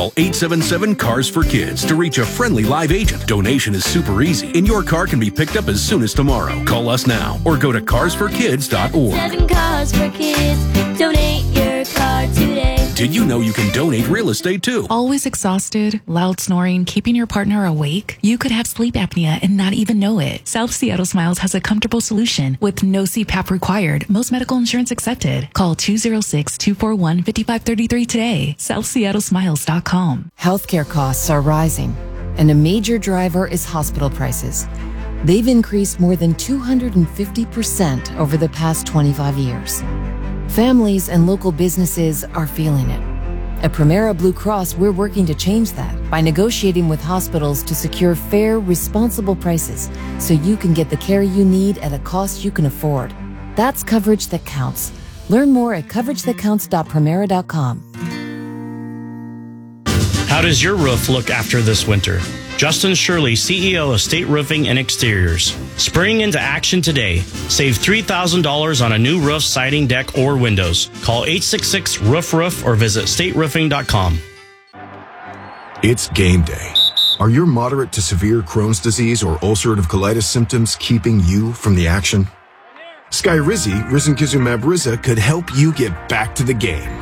Call 877-CARS-FOR-KIDS to reach a friendly live agent. Donation is super easy, and your car can be picked up as soon as tomorrow. Call us now or go to carsforkids.org. 7 Cars for Kids. Donate your car today. Did you know you can donate real estate too? Always exhausted, loud snoring, keeping your partner awake? You could have sleep apnea and not even know it. South Seattle Smiles has a comfortable solution with no CPAP required. Most medical insurance accepted. Call 206-241-5533 today. SouthSeattleSmiles.com. Healthcare costs are rising, and a major driver is hospital prices. They've increased more than 250% over the past 25 years. Families and local businesses are feeling it. At Primera Blue Cross, we're working to change that by negotiating with hospitals to secure fair, responsible prices so you can get the care you need at a cost you can afford. That's coverage that counts. Learn more at coveragethatcounts.primera.com. How does your roof look after this winter? Justin Shirley, CEO of State Roofing and Exteriors. Spring into action today. Save $3,000 on a new roof, siding, deck, or windows. Call 866-ROOF-ROOF or visit stateroofing.com. It's game day. Are your moderate to severe Crohn's disease or ulcerative colitis symptoms keeping you from the action? Skyrizi, risankizumab Riza, could help you get back to the game.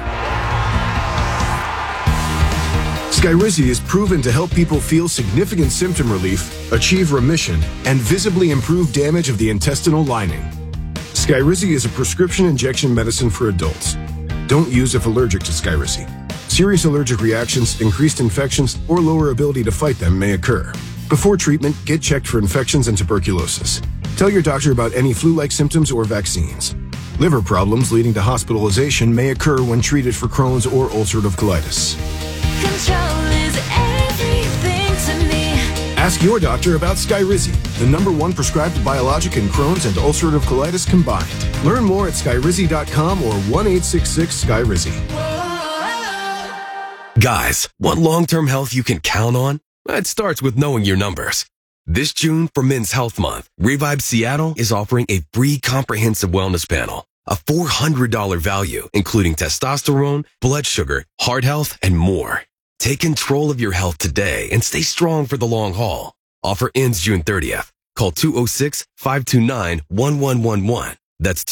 Skyrizi is proven to help people feel significant symptom relief, achieve remission, and visibly improve damage of the intestinal lining. Skyrizi is a prescription injection medicine for adults. Don't use if allergic to Skyrizi. Serious allergic reactions, increased infections, or lower ability to fight them may occur. Before treatment, get checked for infections and tuberculosis. Tell your doctor about any flu-like symptoms or vaccines. Liver problems leading to hospitalization may occur when treated for Crohn's or ulcerative colitis. Control is everything to me. Ask your doctor about Skyrizi, the #1 prescribed biologic in Crohn's and ulcerative colitis combined. Learn more at skyrizi.com or 1-866-SKYRIZI. Guys, want long-term health you can count on? It starts with knowing your numbers. This June, for Men's Health Month, Revive Seattle is offering a free comprehensive wellness panel. A $400 value, including testosterone, blood sugar, heart health, and more. Take control of your health today and stay strong for the long haul. Offer ends June 30th. Call 206-529-1111. That's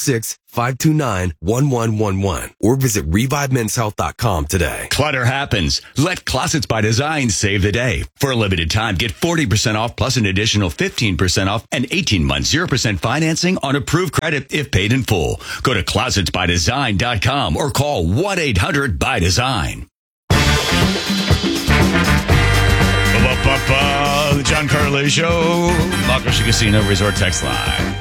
206-529-1111. Or visit ReviveMen'sHealth.com today. Clutter happens. Let Closets by Design save the day. For a limited time, get 40% off plus an additional 15% off and 18 months 0% financing on approved credit if paid in full. Go to Closet.byDesign.com or call 1-800-BY-DESIGN. The John Carly Show. Marcos Casino Resort Text Line.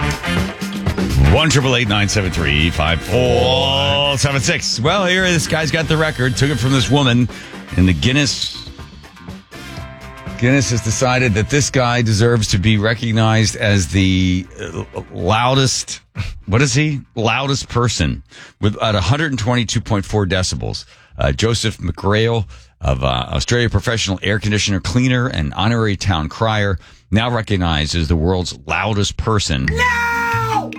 1-888-973-5476. Well, here this guy's got the record. Took it from this woman in the Guinness. Guinness has decided that this guy deserves to be recognized as the loudest. What is he? Loudest person with at 122.4 decibels. Joseph McGrail of Australia professional air conditioner cleaner and honorary town crier, now recognized as the world's loudest person. No!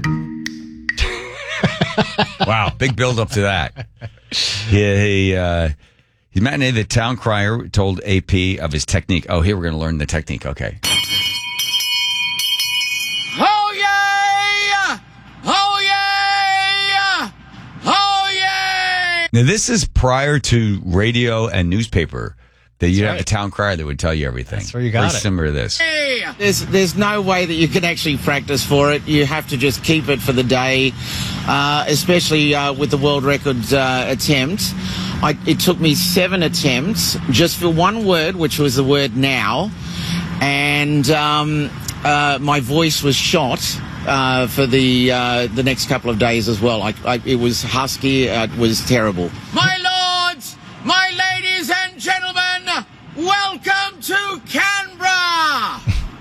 Wow, big build up to that. He Matinee, the town crier, told AP of his technique. Oh, here we're going to learn the technique. Okay. Oh yeah! Oh yeah! Oh yeah! Now, this is prior to radio and newspaper. That you'd have a town crier that would tell you everything. That's where you got Very it. similar to this. There's no way that you can actually practice for it. You have to just keep it for the day, especially with the world record attempt. It took me 7 attempts just for one word, which was the word now, and my voice was shot for the next couple of days as well. It was husky. It was terrible. My lords, my ladies and gentlemen, welcome to Canberra.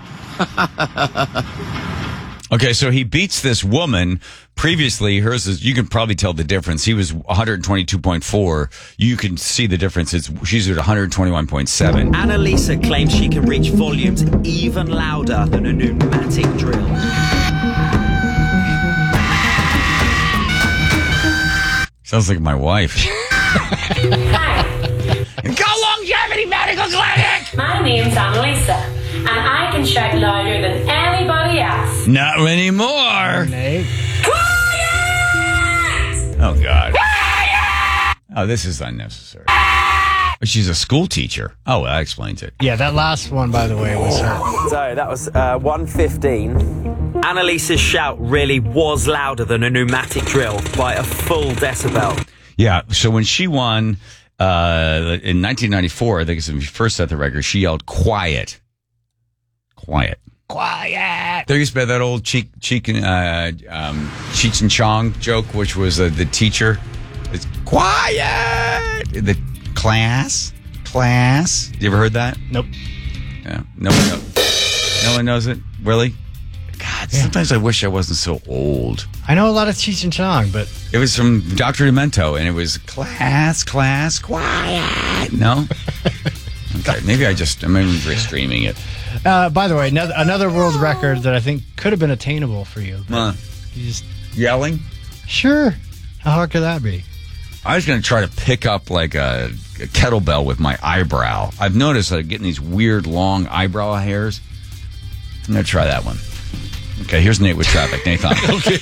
Okay, so he beats this woman. Previously, hers is, you can probably tell the difference. He was 122.4. You can see the difference. She's at 121.7. Annalisa claims she can reach volumes even louder than a pneumatic drill. Sounds like my wife. My name's Annalisa, and I can shout louder than anybody else. Not anymore. Quiet! Oh, God. Quiet! Oh, this is unnecessary. She's a school teacher. Oh, well, that explains it. Yeah, that last one, by the way, was her. So that was 1:15. Annalisa's shout really was louder than a pneumatic drill by a full decibel. Yeah, so when she won in 1994, I think it's when she first set the record, she yelled, quiet. Quiet. Quiet. There used to be that old Cheech and Chong joke, which was the teacher. It's quiet. The class. You ever heard that? Nope. Yeah. No one knows it? Really? God, sometimes I wish I wasn't so old. I know a lot of Cheech and Chong, but... It was from Dr. Demento, and it was class, quiet. No? Okay, maybe I'm streaming it. By the way, another world record that I think could have been attainable for you. You just yelling? Sure. How hard could that be? I was going to try to pick up like a kettlebell with my eyebrow. I've noticed that I'm getting these weird long eyebrow hairs. I'm going to try that one. Okay, here's Nate with traffic. Nathan. Okay.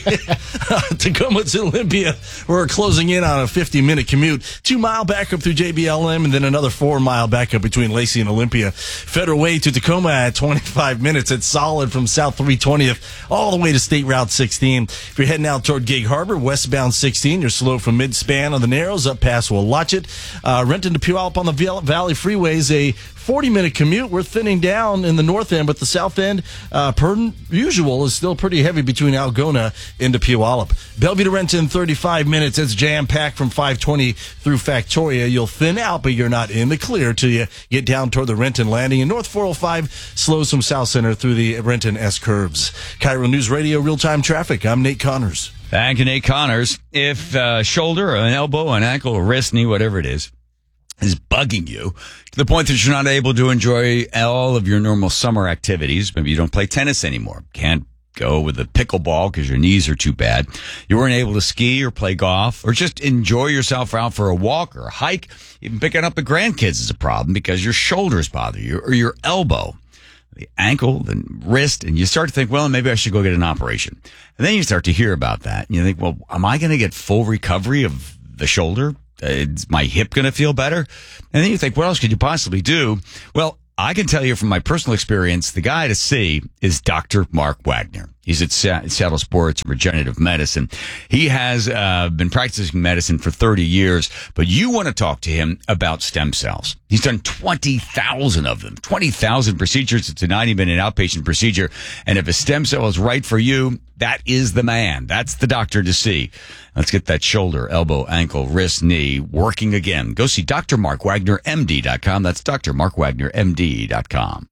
Tacoma to Olympia. We're closing in on a 50-minute commute. 2-mile backup through JBLM and then another 4-mile backup between Lacey and Olympia. Federal Way to Tacoma at 25 minutes. It's solid from South 320th all the way to State Route 16. If you're heading out toward Gig Harbor, westbound 16, you're slow from mid-span on the Narrows up past Willotchett. Renton to Puyallup on the Valley Freeway is a 40-minute commute. We're thinning down in the north end, but the south end, per usual, is still pretty heavy between Algona into Puyallup. Bellevue to Renton, 35 minutes. It's jam-packed from 520 through Factoria. You'll thin out, but you're not in the clear till you get down toward the Renton Landing. And North 405 slows from South Center through the Renton S-curves. Cairo News Radio, real-time traffic. I'm Nate Connors. Thank you, Nate Connors. If shoulder, an elbow, an ankle, a wrist, knee, whatever it is bugging you to the point that you're not able to enjoy all of your normal summer activities. Maybe you don't play tennis anymore. Can't go with the pickleball because your knees are too bad. You weren't able to ski or play golf or just enjoy yourself out for a walk or a hike. Even picking up the grandkids is a problem because your shoulders bother you or your elbow, the ankle, the wrist, and you start to think, well, maybe I should go get an operation. And then you start to hear about that. And you think, well, am I going to get full recovery of the shoulder? Is my hip going to feel better? And then you think, what else could you possibly do? Well, I can tell you from my personal experience, the guy to see is Dr. Mark Wagner. He's at Seattle Sports Regenerative Medicine. He has been practicing medicine for 30 years, but you want to talk to him about stem cells. He's done 20,000 of them, 20,000 procedures. It's a 90-minute outpatient procedure. And if a stem cell is right for you, that is the man. That's the doctor to see. Let's get that shoulder, elbow, ankle, wrist, knee working again. Go see drmarkwagnermd.com. That's drmarkwagnermd.com.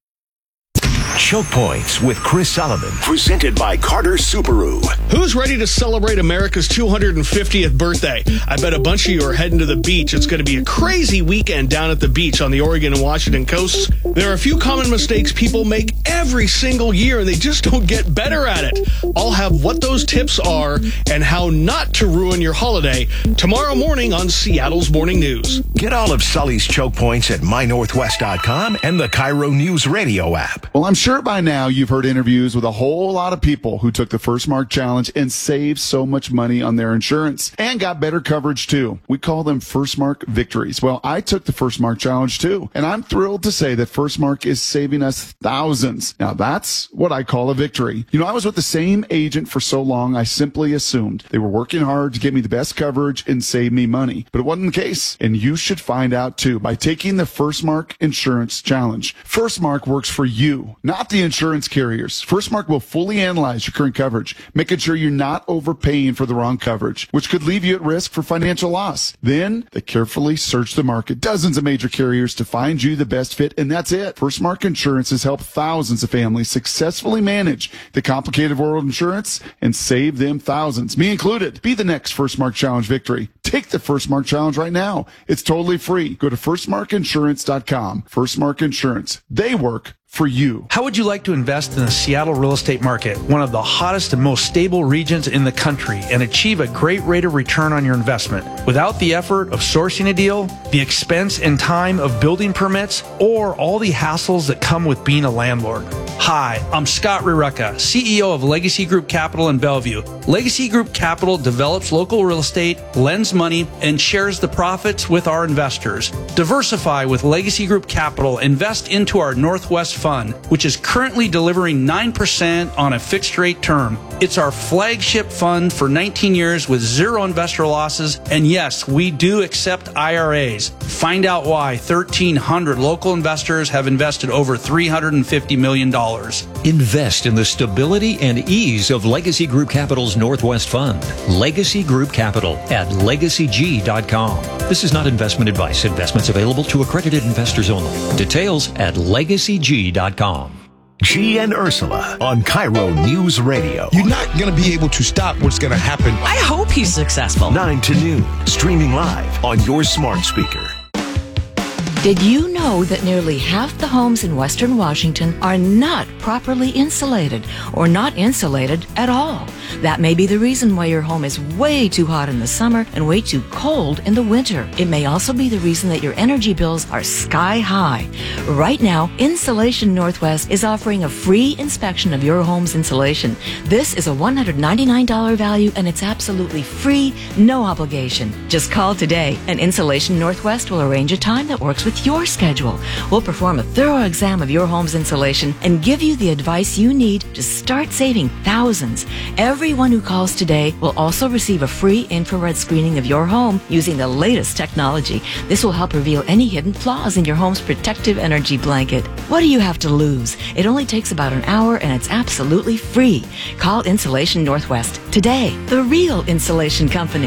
Choke Points with Chris Sullivan, presented by Carter Subaru. Who's ready to celebrate America's 250th birthday? I bet a bunch of you are heading to the beach. It's going to be a crazy weekend down at the beach on the Oregon and Washington coasts. There are a few common mistakes people make every single year, and they just don't get better at it. I'll have what those tips are and how not to ruin your holiday tomorrow morning on Seattle's Morning News. Get all of Sully's Choke Points at mynorthwest.com and the Cairo News Radio app. Well, I'm sure by now you've heard interviews with a whole lot of people who took the First Mark Challenge and saved so much money on their insurance and got better coverage too. We call them First Mark victories. Well, I took the First Mark Challenge too, and I'm thrilled to say that First Mark is saving us thousands. Now that's what I call a victory. You know, I was with the same agent for so long, I simply assumed they were working hard to get me the best coverage and save me money. But it wasn't the case, and you should find out too by taking the First Mark Insurance Challenge. First Mark works for you, not the insurance carriers. First Mark will fully analyze your current coverage, making sure you're not overpaying for the wrong coverage, which could leave you at risk for financial loss. Then they carefully search the market, dozens of major carriers to find you the best fit, and that's it. First Mark Insurance has helped thousands of families successfully manage the complicated world of insurance and save them thousands, me included. Be the next First Mark Challenge victory. Take the First Mark Challenge right now. It's totally free. Go to firstmarkinsurance.com. First Mark Insurance. They work for you. How would you like to invest in the Seattle real estate market, one of the hottest and most stable regions in the country, and achieve a great rate of return on your investment without the effort of sourcing a deal, the expense and time of building permits, or all the hassles that come with being a landlord? Hi, I'm Scott Rireka, CEO of Legacy Group Capital in Bellevue. Legacy Group Capital develops local real estate, lends money, and shares the profits with our investors. Diversify with Legacy Group Capital. Invest into our Northwest Fund, which is currently delivering 9% on a fixed rate term. It's our flagship fund for 19 years with zero investor losses. And yes, we do accept IRAs. Find out why 1,300 local investors have invested over $350 million. Invest in the stability and ease of Legacy Group Capital's Northwest Fund. Legacy Group Capital at legacyg.com. This is not investment advice. Investments available to accredited investors only. Details at legacyg.com. G and Ursula on Cairo News Radio. You're not going to be able to stop what's going to happen. I hope he's successful. 9 to noon, streaming live on your smart speaker. Did you know that nearly half the homes in Western Washington are not properly insulated or not insulated at all? That may be the reason why your home is way too hot in the summer and way too cold in the winter. It may also be the reason that your energy bills are sky high. Right now, Insulation Northwest is offering a free inspection of your home's insulation. This is a $199 value and it's absolutely free, no obligation. Just call today and Insulation Northwest will arrange a time that works with your schedule. We'll perform a thorough exam of your home's insulation and give you the advice you need to start saving thousands. Everyone who calls today will also receive a free infrared screening of your home using the latest technology. This will help reveal any hidden flaws in your home's protective energy blanket. What do you have to lose? It only takes about an hour and it's absolutely free. Call Insulation Northwest today, the real insulation company.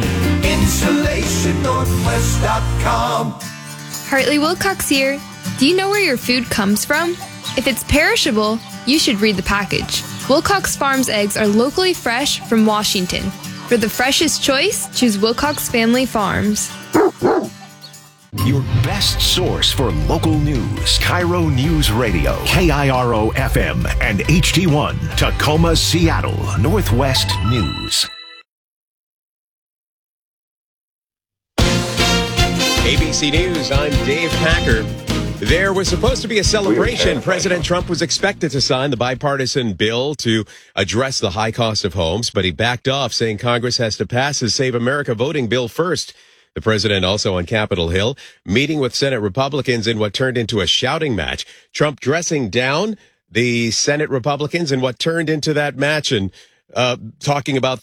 InsulationNorthwest.com. Hartley Wilcox here. Do you know where your food comes from? If it's perishable, you should read the package. Wilcox Farms eggs are locally fresh from Washington. For the freshest choice, choose Wilcox Family Farms. Your best source for local news. Cairo News Radio. KIRO FM and HD1. Tacoma, Seattle. Northwest News. ABC News, I'm Dave Packer. There was supposed to be a celebration. President Trump was expected to sign the bipartisan bill to address the high cost of homes, but he backed off, saying Congress has to pass his Save America voting bill first. The president also on Capitol Hill, meeting with Senate Republicans in what turned into a shouting match. Trump dressing down the Senate Republicans in what turned into that match and talking about